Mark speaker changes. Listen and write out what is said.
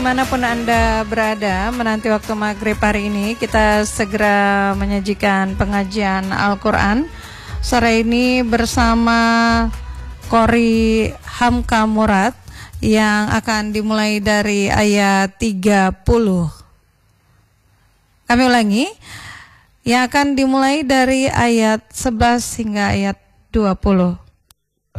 Speaker 1: Dimanapun Anda berada, menanti waktu maghrib hari ini kita segera menyajikan pengajian Al-Quran sore ini bersama Qori Hamka Murad yang akan dimulai dari ayat 30. Kami ulangi, yang akan dimulai dari ayat 11 hingga ayat 20.